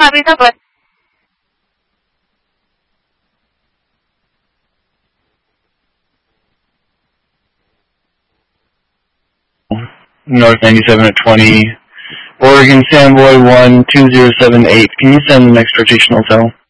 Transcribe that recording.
copy, Southwest. North 97 at 20. Oregon Samboy 12078. Can you send the next rotational tail?